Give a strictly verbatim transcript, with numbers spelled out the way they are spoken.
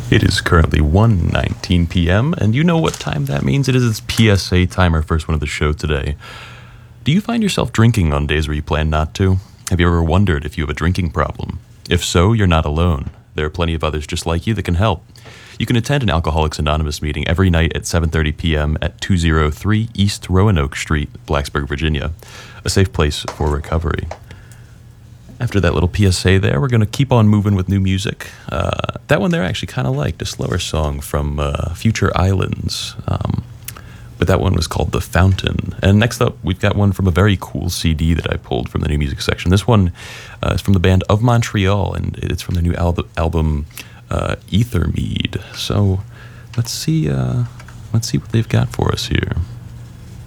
It is currently one nineteen p.m., and you know what time that means. It is its P S A time, our first one of the show today. Do you find yourself drinking on days where you plan not to? Have you ever wondered if you have a drinking problem? If so, you're not alone. There are plenty of others just like you that can help. You can attend an Alcoholics Anonymous meeting every night at seven thirty p.m. at two oh three East Roanoke Street, Blacksburg, Virginia, a safe place for recovery. After that little P S A there, we're going to keep on moving with new music. Uh, that one there I actually kind of liked, a slower song from uh, Future Islands. Um, but that one was called The Fountain. And next up, we've got one from a very cool C D that I pulled from the new music section. This one uh, is from the band Of Montreal, and it's from their new al- album, uh, Ether Mead. So let's see, uh, let's see what they've got for us here.